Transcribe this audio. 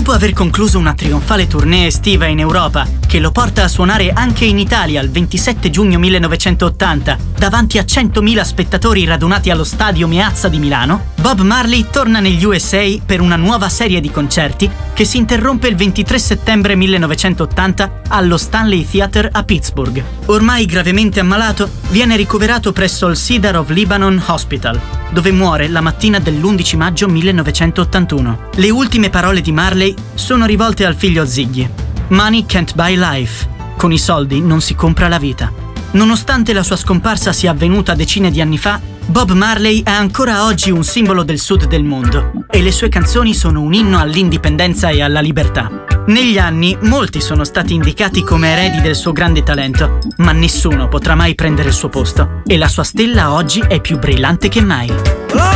Dopo aver concluso una trionfale tournée estiva in Europa, che lo porta a suonare anche in Italia il 27 giugno 1980, davanti a 100.000 spettatori radunati allo stadio Meazza di Milano, Bob Marley torna negli USA per una nuova serie di concerti che si interrompe il 23 settembre 1980 allo Stanley Theatre a Pittsburgh. Ormai gravemente ammalato, viene ricoverato presso il Cedar of Lebanon Hospital, dove muore la mattina dell'11 maggio 1981. Le ultime parole di Marley sono rivolte al figlio Ziggy. Money can't buy life. Con i soldi non si compra la vita. Nonostante la sua scomparsa sia avvenuta decine di anni fa, Bob Marley è ancora oggi un simbolo del sud del mondo e le sue canzoni sono un inno all'indipendenza e alla libertà. Negli anni molti sono stati indicati come eredi del suo grande talento, ma nessuno potrà mai prendere il suo posto e la sua stella oggi è più brillante che mai.